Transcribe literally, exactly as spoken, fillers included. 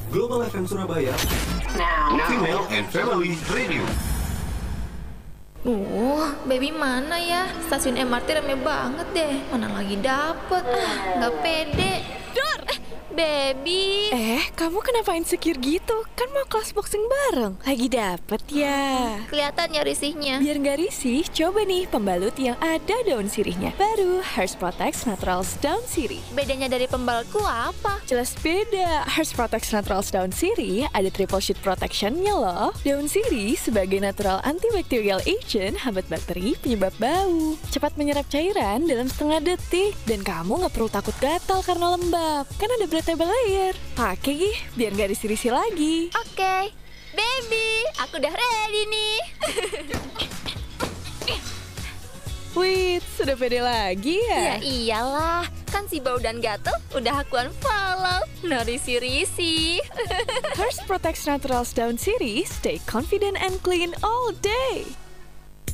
Global F M Surabaya, Now, Female and Family Radio. Uh, baby mana ya? Stasiun M R T rame banget deh. Mana lagi dapet? Ah, nggak pede. Dur, eh, baby. Eh, kamu kenapa insecure gitu? Kan mau kelas boxing bareng. Lagi dapet ya? Kelihatan ya risihnya. Biar nggak risih, coba nih pembalut yang ada daun sirihnya. Baru Harsh Protect Naturals Daun Sirih. Bedanya dari pembalutku apa? Jelas beda. Harsh Protect Naturals Daun Sirih ada triple sheet protectionnya loh. Daun sirih sebagai natural antibacterial agent hambat bakteri penyebab bau. Cepat menyerap cairan dalam setengah detik. Dan kamu nggak perlu takut gatal karena lembab. Kan ada breathable layer. Pakai gih, biar nggak risih-risih lagi. Oke, baby, aku udah ready nih. Wih, sudah pede lagi Ya ya? iyalah, kan si bau dan gatel udah aku unfollow. No risi-risi. Harsh Protect Naturals Daun Sirih, stay confident and clean all day.